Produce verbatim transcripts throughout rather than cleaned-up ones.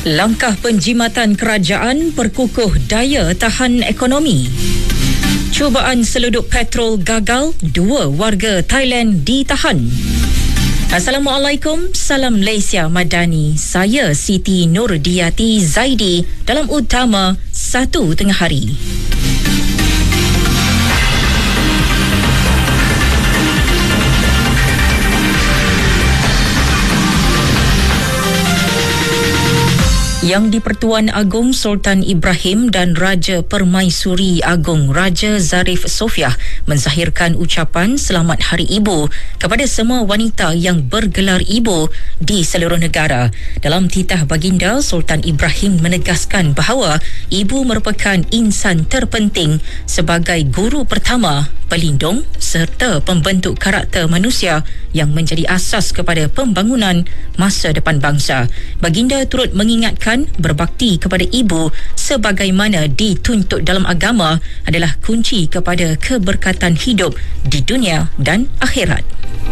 Langkah penjimatan kerajaan perkukuh daya tahan ekonomi. Cubaan seluduk petrol gagal, dua warga Thailand ditahan. Assalamualaikum, salam Malaysia Madani. Saya Siti Nurdiati Zaidi dalam Utama satu Tengah Hari. Yang di-Pertuan Agong Sultan Ibrahim dan Raja Permaisuri Agong Raja Zarif Sofiah menzahirkan ucapan Selamat Hari Ibu kepada semua wanita yang bergelar ibu di seluruh negara. Dalam titah baginda, Sultan Ibrahim menegaskan bahawa ibu merupakan insan terpenting sebagai guru pertama, pelindung serta pembentuk karakter manusia yang menjadi asas kepada pembangunan masa depan bangsa. Baginda turut mengingatkan berbakti kepada ibu sebagaimana dituntut dalam agama adalah kunci kepada keberkatan hidup di dunia dan akhirat.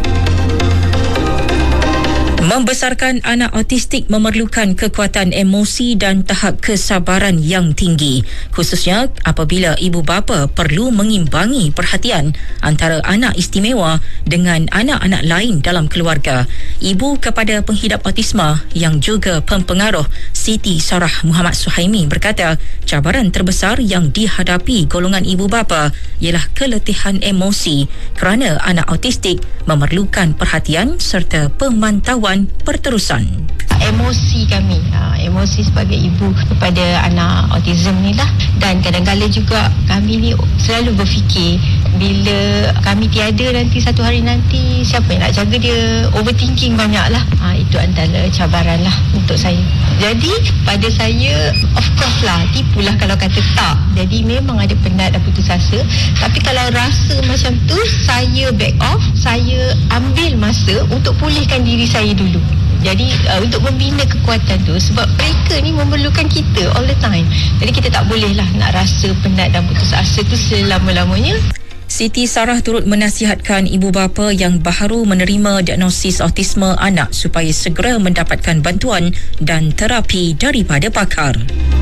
Membesarkan anak autistik memerlukan kekuatan emosi dan tahap kesabaran yang tinggi, khususnya apabila ibu bapa perlu mengimbangi perhatian antara anak istimewa dengan anak-anak lain dalam keluarga. Ibu kepada penghidap autisma yang juga pempengaruh Siti Sarah Muhammad Suhaimi berkata, cabaran terbesar yang dihadapi golongan ibu bapa ialah keletihan emosi kerana anak autistik memerlukan perhatian serta pemantauan perterusan. Emosi kami, emosi sebagai ibu kepada anak autism ni lah, dan kadang-kadang juga kami ni selalu berfikir bila kami tiada nanti satu hari nanti siapa yang nak jaga dia, overthinking banyak lah. Ha, itu antara cabaran lah untuk saya. Jadi pada saya, of course lah, tipulah kalau kata tak. Jadi memang ada penat dan putus asa, tapi kalau rasa macam tu, saya back off, saya ambil masa untuk pulihkan diri saya dulu. Jadi uh, untuk membina kekuatan tu, sebab mereka ni memerlukan kita all the time. Jadi kita tak boleh lah nak rasa penat dan putus asa tu selama-lamanya. Siti Sarah turut menasihatkan ibu bapa yang baharu menerima diagnosis autisme anak supaya segera mendapatkan bantuan dan terapi daripada pakar.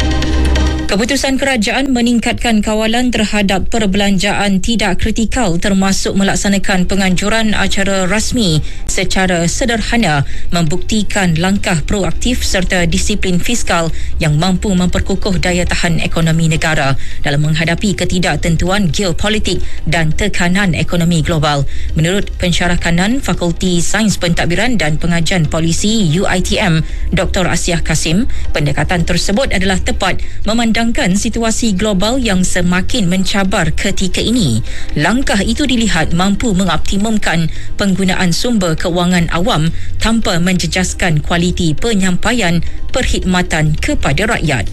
Keputusan kerajaan meningkatkan kawalan terhadap perbelanjaan tidak kritikal termasuk melaksanakan penganjuran acara rasmi secara sederhana membuktikan langkah proaktif serta disiplin fiskal yang mampu memperkukuh daya tahan ekonomi negara dalam menghadapi ketidaktentuan geopolitik dan tekanan ekonomi global. Menurut pensyarah kanan Fakulti Sains Pentadbiran dan Pengajian Polisi U I T M, Doktor Asiah Kasim, pendekatan tersebut adalah tepat memandang Memandangkan situasi global yang semakin mencabar ketika ini. Langkah itu dilihat mampu mengoptimumkan penggunaan sumber kewangan awam tanpa menjejaskan kualiti penyampaian perkhidmatan kepada rakyat.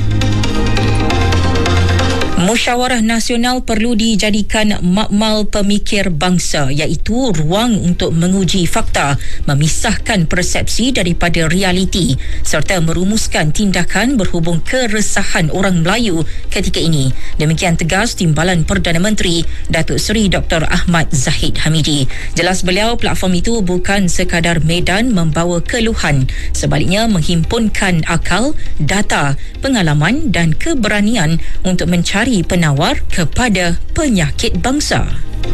Musyawarah Nasional perlu dijadikan makmal pemikir bangsa, iaitu ruang untuk menguji fakta, memisahkan persepsi daripada realiti serta merumuskan tindakan berhubung keresahan orang Melayu ketika ini. Demikian tegas Timbalan Perdana Menteri Datuk Seri Doktor Ahmad Zahid Hamidi. Jelas beliau, platform itu bukan sekadar medan membawa keluhan, sebaliknya menghimpunkan akal, data, pengalaman dan keberanian untuk mencari penawar kepada penyakit bangsa.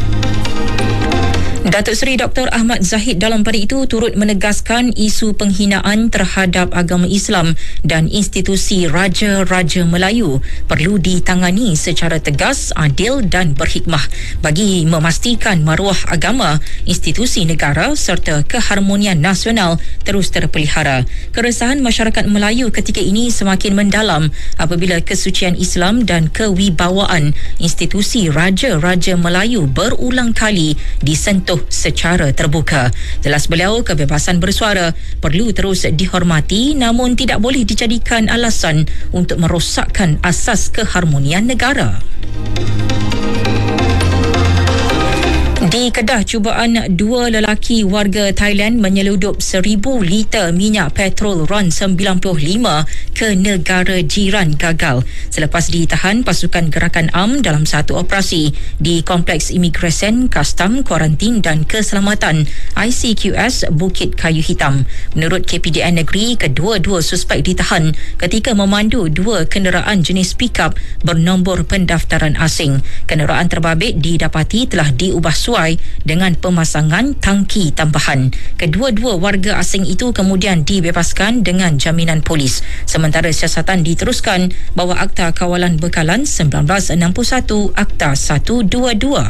Datuk Seri Doktor Ahmad Zahid dalam pada itu turut menegaskan isu penghinaan terhadap agama Islam dan institusi Raja-Raja Melayu perlu ditangani secara tegas, adil dan berhikmah bagi memastikan maruah agama, institusi negara serta keharmonian nasional terus terpelihara. Keresahan masyarakat Melayu ketika ini semakin mendalam apabila kesucian Islam dan kewibawaan institusi Raja-Raja Melayu berulang kali disentuh secara terbuka. Jelas beliau, kebebasan bersuara perlu terus dihormati namun tidak boleh dijadikan alasan untuk merosakkan asas keharmonian negara. Di Di Kedah, cubaan dua lelaki warga Thailand menyeludup seribu liter minyak petrol RON sembilan puluh lima ke negara jiran gagal selepas ditahan pasukan gerakan A M dalam satu operasi di Kompleks Imigresen, Kastam, Kuarantin dan Keselamatan I C Q S Bukit Kayu Hitam. Menurut K P D N Negeri, kedua-dua suspek ditahan ketika memandu dua kenderaan jenis pikap bernombor pendaftaran asing. Kenderaan terbabit didapati telah diubah suai dengan pemasangan tangki tambahan. Kedua-dua warga asing itu kemudian dibebaskan dengan jaminan polis. Sementara siasatan diteruskan bawah Akta Kawalan Bekalan sembilan belas enam puluh satu Akta seratus dua puluh dua.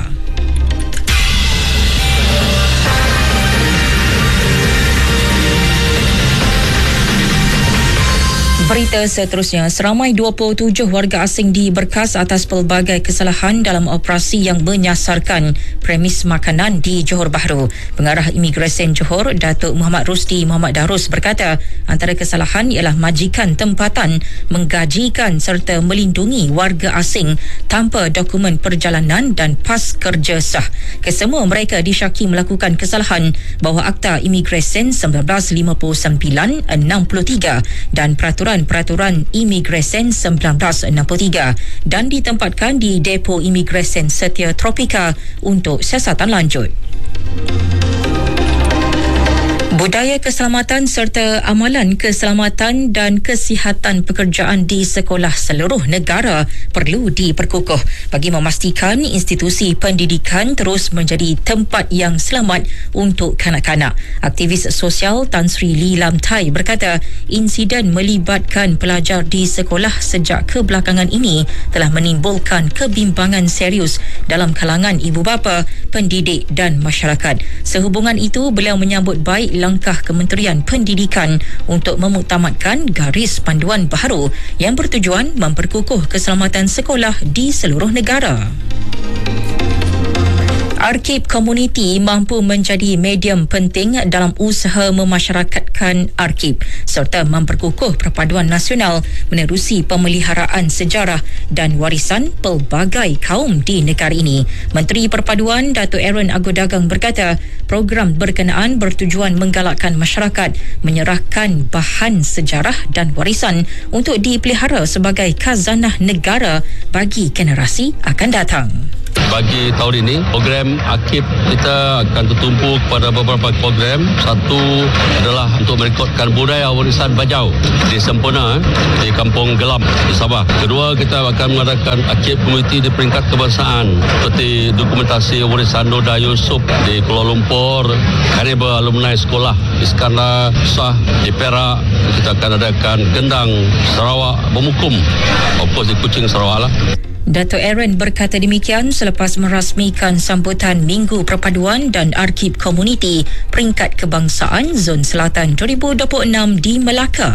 Berita seterusnya, seramai dua puluh tujuh warga asing diberkas atas pelbagai kesalahan dalam operasi yang menyasarkan premis makanan di Johor Bahru. Pengarah Imigresen Johor, Datuk Muhammad Rusdi Muhammad Darus berkata, antara kesalahan ialah majikan tempatan menggajikan serta melindungi warga asing tanpa dokumen perjalanan dan pas kerja sah. Kesemua mereka disyaki melakukan kesalahan bawah Akta Imigresen seribu sembilan ratus lima puluh sembilan enam puluh tiga dan Peraturan Peraturan Imigresen seribu sembilan ratus enam puluh tiga dan ditempatkan di Depo Imigresen Setia Tropika untuk siasatan lanjut. Budaya keselamatan serta amalan keselamatan dan kesihatan pekerjaan di sekolah seluruh negara perlu diperkukuh bagi memastikan institusi pendidikan terus menjadi tempat yang selamat untuk kanak-kanak. Aktivis sosial Tan Sri Lee Lam Tai berkata, insiden melibatkan pelajar di sekolah sejak kebelakangan ini telah menimbulkan kebimbangan serius dalam kalangan ibu bapa, pendidik dan masyarakat. Sehubungan itu, beliau menyambut baik langkah Kementerian Pendidikan untuk memuktamadkan garis panduan baharu yang bertujuan memperkukuh keselamatan sekolah di seluruh negara. Arkib komuniti mampu menjadi medium penting dalam usaha memasyarakatkan arkib serta memperkukuh perpaduan nasional menerusi pemeliharaan sejarah dan warisan pelbagai kaum di negara ini. Menteri Perpaduan Datuk Aaron Agodagang berkata, program berkenaan bertujuan menggalakkan masyarakat menyerahkan bahan sejarah dan warisan untuk dipelihara sebagai khazanah negara bagi generasi akan datang. Bagi tahun ini, program arkib kita akan tertumpu kepada beberapa program. Satu adalah untuk merekodkan budaya warisan Bajau di Sempurna di Kampung Gelam di Sabah. Kedua, kita akan mengadakan arkib komuniti di peringkat kebangsaan seperti dokumentasi warisan Noda Yusof di Kuala Lumpur, Kariba Alumni Sekolah Iskandar Shah di Perak. Kita akan adakan Gendang Sarawak Bermukum, opposite Kuching Sarawak lah. Datuk Aaron berkata demikian selepas merasmikan sambutan Minggu Perpaduan dan Arkib Komuniti Peringkat Kebangsaan Zon Selatan dua ribu dua puluh enam di Melaka.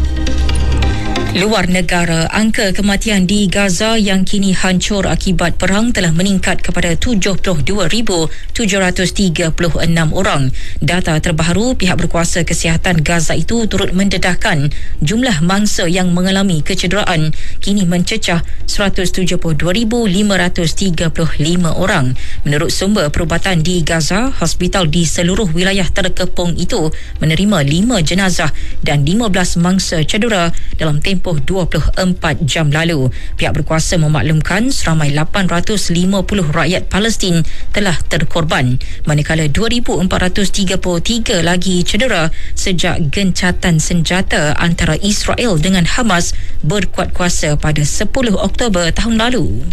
Luar negara, angka kematian di Gaza yang kini hancur akibat perang telah meningkat kepada tujuh puluh dua ribu tujuh ratus tiga puluh enam orang. Data terbaru pihak berkuasa kesihatan Gaza itu turut mendedahkan jumlah mangsa yang mengalami kecederaan kini mencecah seratus tujuh puluh dua ribu lima ratus tiga puluh lima orang. Menurut sumber perubatan di Gaza, hospital di seluruh wilayah terkepung itu menerima lima jenazah dan lima belas mangsa cedera dalam tempoh dua puluh empat jam lalu. Pihak berkuasa memaklumkan seramai lapan ratus lima puluh rakyat Palestin telah terkorban, manakala dua ribu empat ratus tiga puluh tiga lagi cedera sejak gencatan senjata antara Israel dengan Hamas berkuat kuasa pada sepuluh Oktober tahun lalu.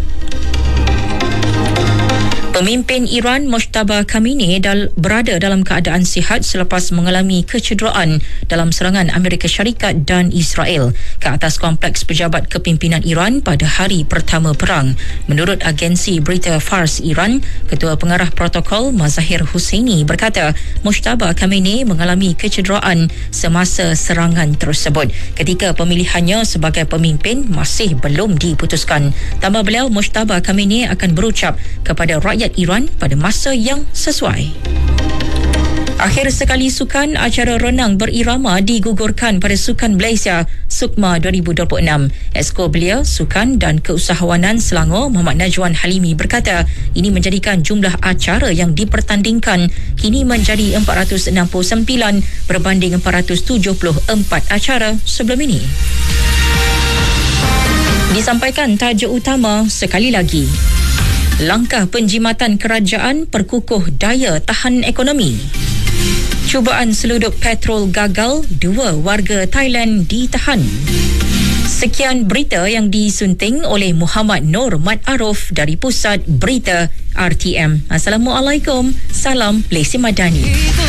Pemimpin Iran Mojtaba Khamenei dal- berada dalam keadaan sihat selepas mengalami kecederaan dalam serangan Amerika Syarikat dan Israel ke atas kompleks pejabat kepimpinan Iran pada hari pertama perang. Menurut agensi berita Fars Iran, Ketua Pengarah Protokol Mazahir Husseini berkata Mojtaba Khamenei mengalami kecederaan semasa serangan tersebut ketika pemilihannya sebagai pemimpin masih belum diputuskan. Tambah beliau, Mojtaba Khamenei akan berucap kepada rakyat Iran pada masa yang sesuai. Akhir sekali sukan, acara renang berirama digugurkan pada Sukan Malaysia Sukma dua ribu dua puluh enam. Esko Belia Sukan dan Keusahawanan Selangor Muhammad Najwan Halimi berkata ini menjadikan jumlah acara yang dipertandingkan kini menjadi empat ratus enam puluh sembilan berbanding empat ratus tujuh puluh empat acara sebelum ini. Disampaikan tajuk utama sekali lagi. Langkah penjimatan kerajaan perkukuh daya tahan ekonomi. Cubaan seluduk petrol gagal, dua warga Thailand ditahan. Sekian berita yang disunting oleh Muhammad Nur Mat Aruf dari Pusat Berita R T M. Assalamualaikum. Salam Lesi Madani.